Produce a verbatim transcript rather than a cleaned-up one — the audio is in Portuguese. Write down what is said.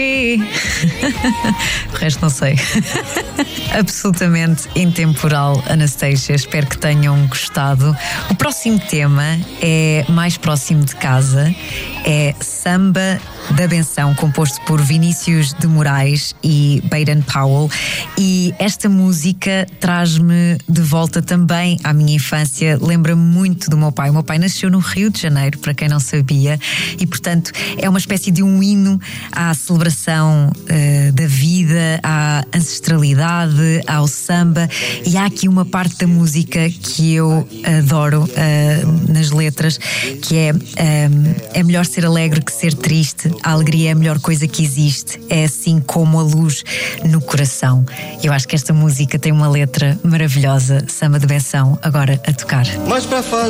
O resto não sei. Absolutamente intemporal, Anastasia. Espero que tenham gostado. O próximo tema é mais próximo de casa. É Samba da Benção, composto por Vinícius de Moraes e Baden Powell. E esta música traz-me de volta também à minha infância. Lembra-me muito do meu pai. O meu pai nasceu no Rio de Janeiro, para quem não sabia, e portanto é uma espécie de um hino à celebração uh, da vida, à ancestralidade, ao samba. E há aqui uma parte da música que eu adoro uh, nas letras, que é um, é melhor ser alegre que ser triste. A alegria é a melhor coisa que existe. É assim como a luz no coração. Eu acho que esta música tem uma letra maravilhosa. Samba de Benção, agora a tocar. Mas para fazer